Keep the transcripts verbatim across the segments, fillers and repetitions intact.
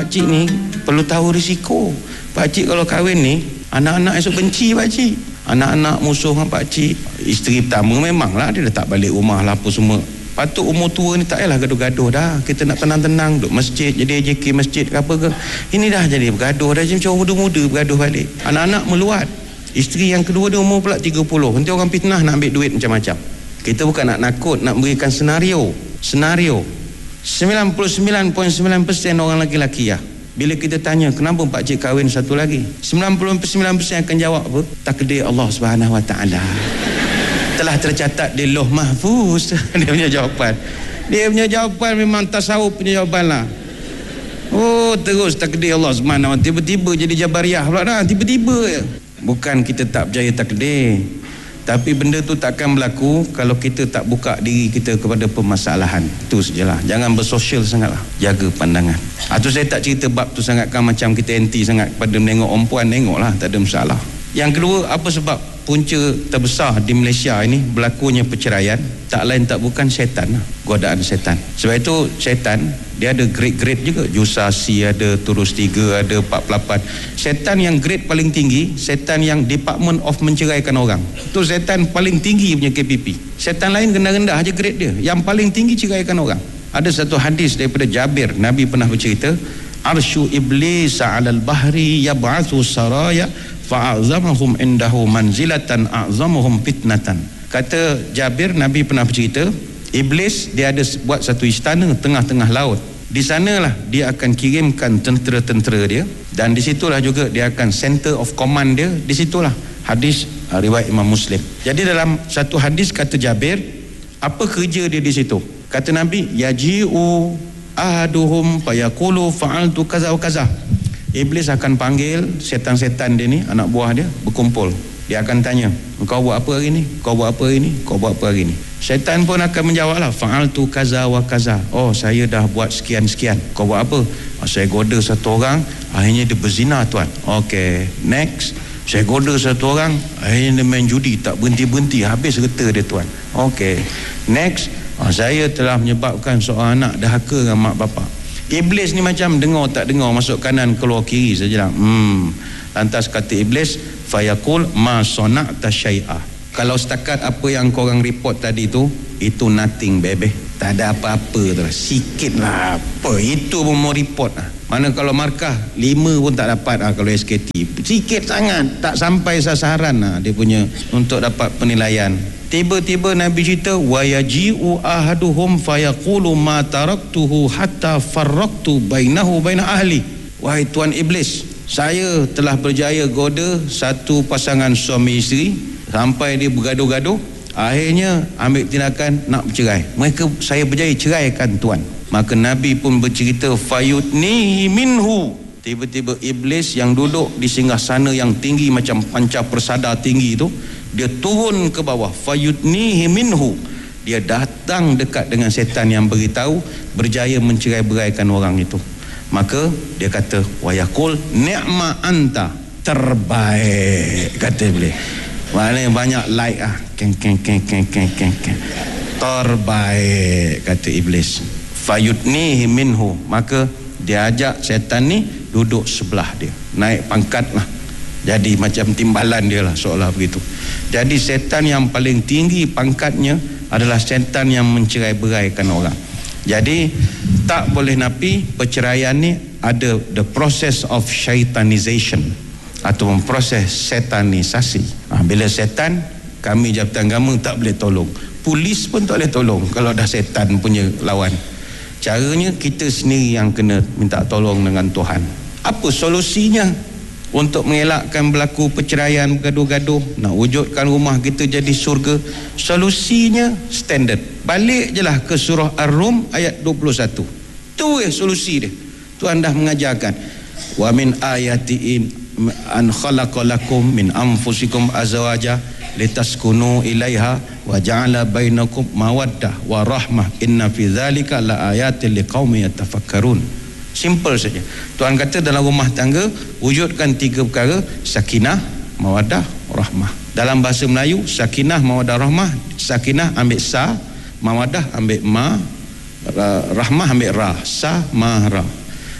pakcik ni perlu tahu risiko. Pakcik kalau kahwin ni, anak-anak esok benci pakcik. Anak-anak musuh dengan pakcik. Isteri pertama memanglah dia dah tak balik rumah lah apa semua. Patut umur tua ni tak payahlah gaduh-gaduh dah. Kita nak tenang-tenang duduk masjid, jadi A J K masjid ke apa ke. Ini dah jadi bergaduh dah, macam muda-muda bergaduh balik. Anak-anak meluat. Isteri yang kedua dia umur pula tiga puluh. Nanti orang fitnah nak ambil duit macam-macam. Kita bukan nak nakut, nak berikan senario. Senario. sembilan puluh sembilan perpuluhan sembilan peratus orang lelaki-lelaki ya. Bila kita tanya kenapa pakcik kahwin satu lagi, sembilan puluh sembilan peratus akan jawab apa? Takdir Allah Subhanahu Wa Taala. Telah tercatat di Lauh Mahfuz. Dia punya jawapan. Dia punya jawapan memang tasawuf punya jawapan lah. Oh, terus takdir Allah Subhanahu Wa Taala. Tiba-tiba jadi Jabariyah pula dah. Tiba-tiba je. Bukan kita tak percaya takdir, tapi benda tu takkan berlaku kalau kita tak buka diri kita kepada permasalahan. Itu sajalah. Jangan bersosial sangatlah. Jaga pandangan. Atau saya tak cerita bab tu sangat kan macam kita anti sangat pada menengok perempuan, tengoklah, tak ada masalah. Yang kedua, apa sebab punca terbesar di Malaysia ini berlakunya perceraian? Tak lain tak bukan syaitan lah, godaan syaitan. Sebab itu syaitan dia ada grade-grade juga. Jusasi ada, Turus tiga ada, empat puluh lapan. Syaitan yang grade paling tinggi, syaitan yang Department of menceraikan orang. Itu syaitan paling tinggi punya K P P. Syaitan lain rendah-rendah aja grade dia. Yang paling tinggi ceraikan orang. Ada satu hadis daripada Jabir, Nabi pernah bercerita, arsyu iblis 'alal bahri yab'atsu saraya fa'azamahum indahu manzilatan a'zamuhum fitnatan. Kata Jabir, Nabi pernah bercerita, iblis dia ada buat satu istana tengah-tengah laut. Di sanalah dia akan kirimkan tentera-tentera dia, dan di situlah juga dia akan center of command dia. Di situlah. Hadis uh, riwayat Imam Muslim. Jadi dalam satu hadis kata Jabir, apa kerja dia di situ? Kata Nabi, yaji'u ahaduhum fayaqulu fa'altu kaza wa kaza. Iblis akan panggil setan-setan dia ni, anak buah dia, berkumpul. Dia akan tanya, kau buat apa hari ni? Kau buat apa hari ni? Kau buat apa hari ni? Syaitan pun akan menjawab lah, fa'altu kaza wa kaza. Oh, saya dah buat sekian-sekian. Kau buat apa? Oh, saya goda satu orang, akhirnya dia berzina tuan. Okey, next. Saya goda satu orang, akhirnya dia main judi, tak berhenti-berhenti, habis reta dia tuan. Okey, next. Oh, saya telah menyebabkan seorang anak dahaka dengan mak bapak. Iblis ni macam dengar tak dengar, masuk kanan keluar kiri sajalah. Hmm. Lantas kata iblis, fayaqul ma sana'ta syai'a. Kalau setakat apa yang korang report tadi tu, itu nothing bebe. Tak ada apa-apa tu lah. Sikit lah apa. Itu pun mau report lah. Mana kalau markah lima pun tak dapat lah kalau S K T. Sikit sangat. Tak sampai sasaran lah dia punya untuk dapat penilaian. Tiba-tiba Nabi cerita, wa yaji'u ahaduhum fayaqulu ma taraktuhu hatta farraqtu bainahu baina ahli. Wahai tuan iblis, saya telah berjaya goda satu pasangan suami isteri sampai dia bergaduh-gaduh, akhirnya ambil tindakan nak bercerai. Mereka saya berjaya ceraikan tuan. Maka Nabi pun bercerita, fayutnihi minhu. Tiba-tiba iblis yang duduk di singgasana yang tinggi macam panca persada tinggi tu, dia turun ke bawah, fayutnihi minhu. Dia datang dekat dengan setan yang beritahu, berjaya mencerai-beraikan orang itu. Maka dia kata, wa yaqul ni'ma anta, terbaik, kata iblis. Maknanya banyak like ah, keng keng keng keng keng keng keng. Terbaik, kata iblis. Fayutnihi minhu. Maka dia ajak setan ni duduk sebelah dia, naik pangkat lah, jadi macam timbalan dia lah, seolah begitu. Jadi setan yang paling tinggi pangkatnya adalah setan yang mencerai-beraikan orang. Jadi tak boleh nafi perceraian ni ada the process of shaitanization atau proses setanisasi. Ha, bila setan, kami Jabatan Agama tak boleh tolong, polis pun tak boleh tolong kalau dah setan punya lawan. Caranya kita sendiri yang kena minta tolong dengan Tuhan. Apa solusinya untuk mengelakkan berlaku perceraian, bergaduh-gaduh, nak wujudkan rumah kita jadi syurga? Solusinya standard, balik je lah ke surah Ar-Rum ayat dua puluh satu. Tu eh solusi dia. Tuhan dah mengajarkan, wa min ayati an khalaqalakum min anfusikum azwaja litaskunu ilaiha wa ja'ala bainakum mawaddah wa rahmah inna fi dzalika la ayatin liqaumin yatafakkarun. Simple saja. Tuhan kata dalam rumah tangga wujudkan tiga perkara: sakinah, mawaddah, rahmah. Dalam bahasa Melayu, sakinah, mawaddah, rahmah, sakinah ambil sa, mawaddah ambil ma, rahmah ambil ra, sa, ma, ra.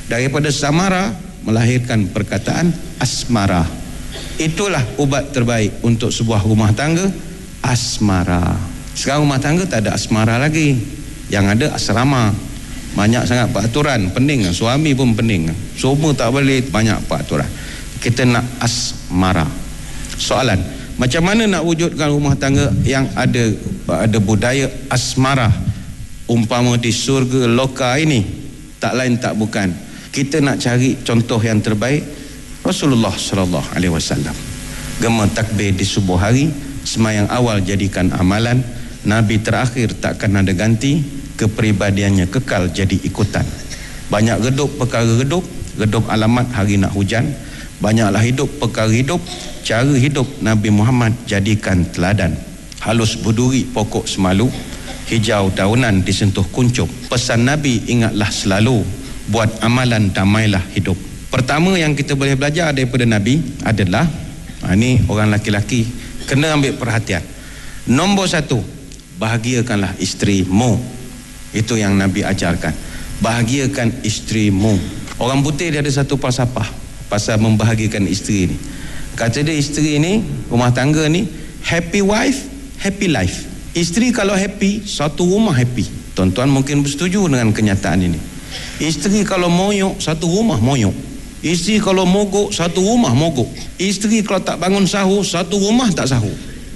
Daripada samara melahirkan perkataan asmara. Itulah ubat terbaik untuk sebuah rumah tangga, asmara. Sekarang rumah tangga tak ada asmara lagi, yang ada asrama. Banyak sangat peraturan, pening. Suami pun pening, semua tak boleh, banyak peraturan. Kita nak asmara. Soalan, macam mana nak wujudkan rumah tangga yang ada ada budaya asmara? Umpama di surga loka ini, tak lain tak bukan, kita nak cari contoh yang terbaik, Rasulullah sallallahu alaihi wasallam. Gema takbir di subuh hari, semayang awal jadikan amalan, Nabi terakhir takkan ada ganti, kepribadiannya kekal jadi ikutan. Banyak redup perkara redup, redup alamat hari nak hujan. Banyaklah hidup perkara hidup, cara hidup Nabi Muhammad jadikan teladan. Halus berduri pokok semalu, hijau daunan disentuh kuncup. Pesan Nabi ingatlah selalu, buat amalan damailah hidup. Pertama yang kita boleh belajar daripada Nabi adalah, ha, ini orang laki-laki kena ambil perhatian. Nombor satu, bahagiakanlah isterimu. Itu yang Nabi ajarkan, bahagiakan isterimu. Orang putih dia ada satu falsafah pasal membahagiakan isteri ni. Kata dia, isteri ni, rumah tangga ni, happy wife, happy life. Isteri kalau happy, satu rumah happy. Tuan-tuan mungkin bersetuju dengan kenyataan ini. Isteri kalau moyok, satu rumah moyok. Isteri kalau mogok, satu rumah mogok. Isteri kalau tak bangun sahur, satu rumah tak sahur.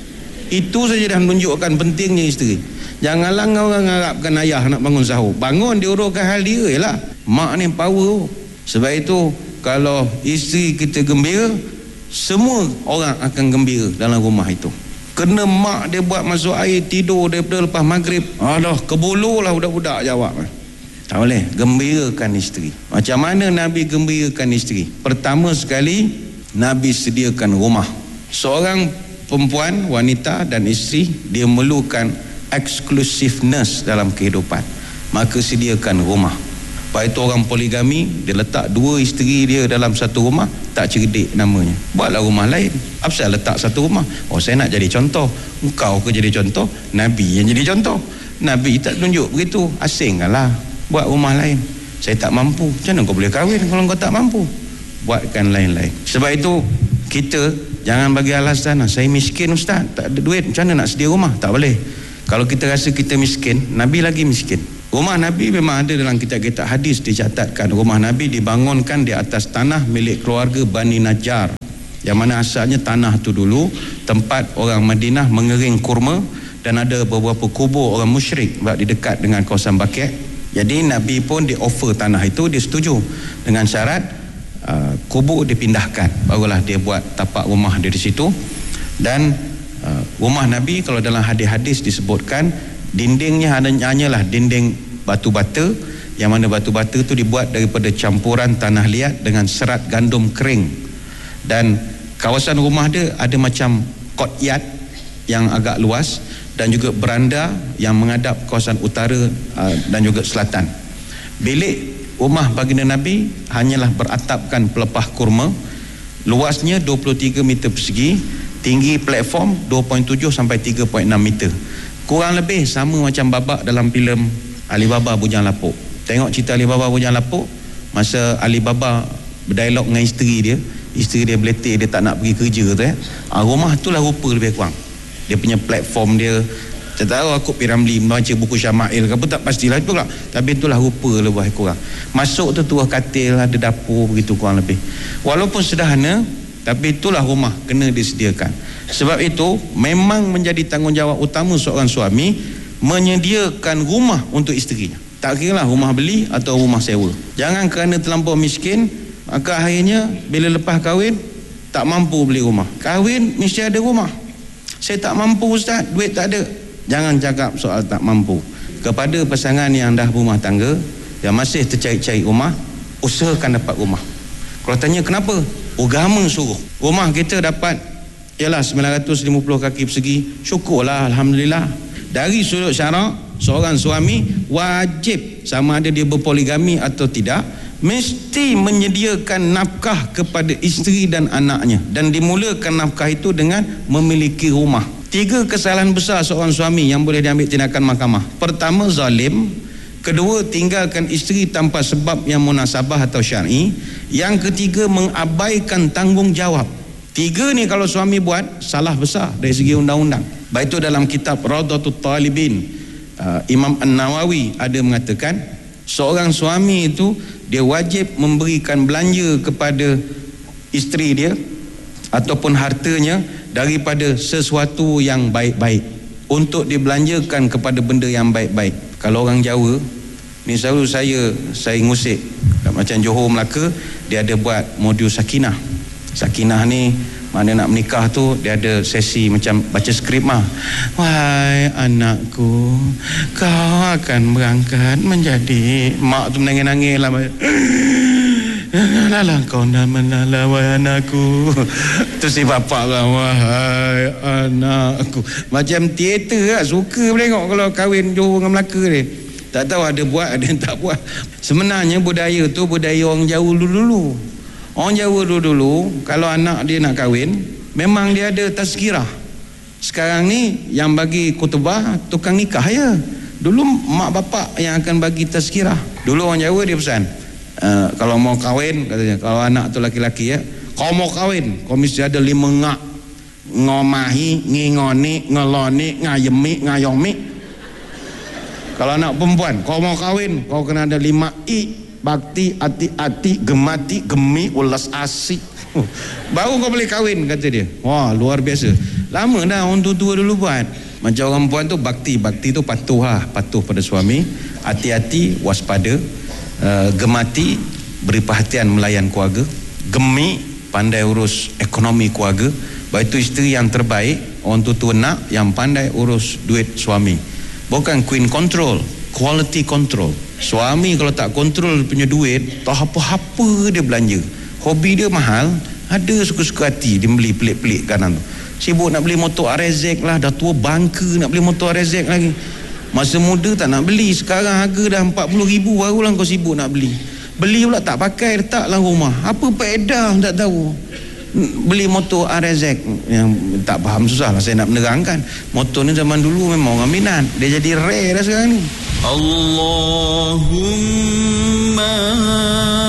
Itu saja dah menunjukkan pentingnya isteri. Janganlah orang harapkan ayah nak bangun sahur. Bangun, dia uruskan hal dia je lah. Mak ni power. Sebab itu kalau isteri kita gembira, semua orang akan gembira dalam rumah itu. Kena mak dia buat masuk air, tidur daripada lepas maghrib, alah kebuluh lah budak-budak jawab. Tak boleh. Gembirakan isteri. Macam mana Nabi gembirakan isteri? Pertama sekali, Nabi sediakan rumah. Seorang perempuan, wanita dan isteri, dia memerlukan exclusiveness dalam kehidupan, maka sediakan rumah. Lepas itu orang poligami, dia letak dua isteri dia dalam satu rumah, tak cerdik namanya. Buatlah rumah lain. Apa saya letak satu rumah? Oh, saya nak jadi contoh. Engkau ke jadi contoh? Nabi yang jadi contoh. Nabi tak tunjuk begitu. Asingkanlah, buat rumah lain. Saya tak mampu. Macam mana kau boleh kahwin kalau kau tak mampu? Buatkan lain-lain. Sebab itu kita jangan bagi alasan, saya miskin ustaz, tak ada duit, macam mana nak sedia rumah? Tak boleh. Kalau kita rasa kita miskin, Nabi lagi miskin. Rumah Nabi memang ada dalam kitab-kitab hadis dicatatkan. Rumah Nabi dibangunkan di atas tanah milik keluarga Bani Najjar, yang mana asalnya tanah tu dulu tempat orang Madinah mengering kurma, dan ada beberapa kubur orang musyrik di dekat dengan kawasan Baqi'. Jadi Nabi pun di offer tanah itu, dia setuju dengan syarat uh, kubur dipindahkan, barulah dia buat tapak rumah dia di situ. Dan uh, rumah Nabi kalau dalam hadis-hadis disebutkan dindingnya hanyalah dinding batu bata, yang mana batu bata itu dibuat daripada campuran tanah liat dengan serat gandum kering. Dan kawasan rumah dia ada macam courtyard yang agak luas, dan juga beranda yang menghadap kawasan utara uh, dan juga selatan. Bilik rumah baginda Nabi hanyalah beratapkan pelepah kurma, luasnya dua puluh tiga meter persegi, tinggi platform dua perpuluhan tujuh sampai tiga perpuluhan enam meter. Kurang lebih sama macam babak dalam filem Alibaba Bujang Lapuk. Tengok cerita Alibaba Bujang Lapuk, masa Alibaba berdialog dengan isteri dia, isteri dia beletir, dia tak nak pergi kerja tu ya. Ha, rumah itulah rupa lebih kurang. Dia punya platform dia, saya tahu aku Piramli membaca buku Syama'il ke apa, tak pastilah itu lah, tapi itulah rupa lebih kurang. Masuk tu tuah katil, ada dapur, begitu kurang lebih. Walaupun sederhana, tapi itulah rumah kena disediakan. Sebab itu memang menjadi tanggungjawab utama seorang suami menyediakan rumah untuk isterinya. Tak kira lah rumah beli atau rumah sewa. Jangan kerana terlampau miskin, maka akhirnya bila lepas kahwin tak mampu beli rumah. Kahwin mesti ada rumah. Saya tak mampu ustaz, duit tak ada. Jangan cakap soal tak mampu. Kepada pasangan yang dah berumah tangga, yang masih tercari-cari rumah, usahakan dapat rumah. Kalau tanya kenapa? Agama suruh. Rumah kita dapat ialah sembilan ratus lima puluh kaki persegi, syukurlah, alhamdulillah. Dari sudut syarak, seorang suami wajib, sama ada dia berpoligami atau tidak, mesti menyediakan nafkah kepada isteri dan anaknya, dan dimulakan nafkah itu dengan memiliki rumah. Tiga kesalahan besar seorang suami yang boleh diambil tindakan mahkamah. Pertama, zalim. Kedua, tinggalkan isteri tanpa sebab yang munasabah atau syar'i. Yang ketiga, mengabaikan tanggungjawab. Tiga ni kalau suami buat, salah besar dari segi undang-undang. Baik itu dalam kitab Rawdatul Talibin, uh, Imam An-Nawawi ada mengatakan, seorang suami itu dia wajib memberikan belanja kepada isteri dia ataupun hartanya daripada sesuatu yang baik-baik, untuk dibelanjakan kepada benda yang baik-baik. Kalau orang Jawa ni, selalu saya saya ngusik macam Johor Melaka, dia ada buat modul sakinah. Sakinah ni mana nak menikah tu dia ada sesi macam baca skrip mah. Wahai anakku, kau akan berangkat menjadi, mak tu menangis-nangis lah. Alah kau nak menala wahai anakku. Tu si bapak lah, wahai anakku. Macam teater lah, suka tengok kalau kahwin Johor dengan Melaka ni. Tak tahu ada buat ada yang tak buat. Sebenarnya budaya tu budaya orang Jawa dulu-dulu. Orang Jawa dulu-dulu kalau anak dia nak kahwin, memang dia ada tazkirah. Sekarang ni yang bagi khutbah tukang nikah ya. Dulu mak bapak yang akan bagi tazkirah. Dulu orang Jawa dia pesan, Uh, kalau mau kahwin katanya, kalau anak tu laki-laki ya, kau mau kahwin kau mesti ada lima ngak: ngomahi, ngingoni, ngeloni, ngayemi, ngayomi. Kalau anak perempuan, kau mau kahwin kau kena ada lima i: bakti, ati-ati, gemati, gemi, ulas asik. Baru kau boleh kahwin, kata dia. Wah, luar biasa. Lama dah orang tua-tua dulu buat. Macam orang perempuan tu bakti, bakti tu patuh lah, patuh pada suami. Hati-hati, waspada. Uh, gemati, beri perhatian melayan keluarga. Gemi, pandai urus ekonomi keluarga. Baik itu isteri yang terbaik, orang tua nak yang pandai urus duit suami. Bukan queen control, quality control. Suami kalau tak kontrol punya duit, tak apa-apa dia belanja. Hobi dia mahal, ada suka-suka hati dia beli pelik-pelik kanan tu. Sibuk nak beli motor R Z lah, dah tua bangka nak beli motor R Z lagi. Masa muda tak nak beli, sekarang harga dah empat puluh ribu barulah kau sibuk nak beli. Beli pula tak pakai, letak dalam rumah. Apa faedah tak tahu. Beli motor R Z yang tak faham, susah lah saya nak menerangkan. Motor ni zaman dulu memang orang minat, dia jadi rare dah sekarang ni. Allahumma